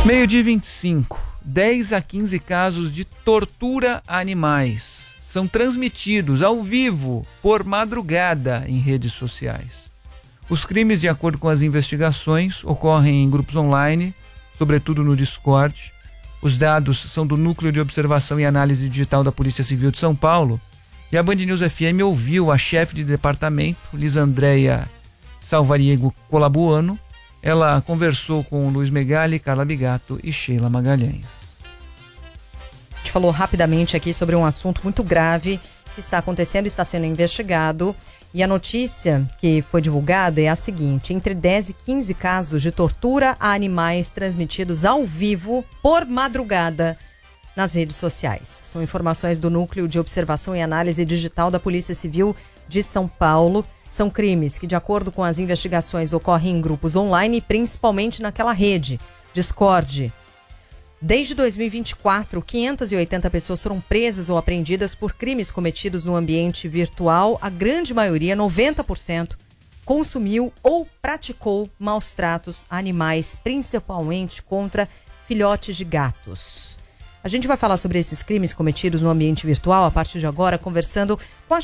Meio-dia 25, 10 a 15 casos de tortura a animais são transmitidos ao vivo por madrugada em redes sociais. Os crimes, de acordo com as investigações, ocorrem em grupos online, sobretudo no Discord. Os dados são do Núcleo de Observação e Análise Digital da Polícia Civil de São Paulo. E a Band News FM ouviu a chefe de departamento, Lisandreia Salvariego Colabuano. Ela conversou com Luiz Megali, Carla Bigato e Sheila Magalhães. A gente falou rapidamente aqui sobre um assunto muito grave que está acontecendo, está sendo investigado. E a notícia que foi divulgada é a seguinte: entre 10 e 15 casos de tortura a animais transmitidos ao vivo por madrugada nas redes sociais. São informações do Núcleo de Observação e Análise Digital da Polícia Civil de São Paulo. São crimes que, de acordo com as investigações, ocorrem em grupos online e principalmente naquela rede, Discord. Desde 2024, 580 pessoas foram presas ou apreendidas por crimes cometidos no ambiente virtual. A grande maioria, 90%, consumiu ou praticou maus tratos a animais, principalmente contra filhotes de gatos. A gente vai falar sobre esses crimes cometidos no ambiente virtual a partir de agora, conversando com a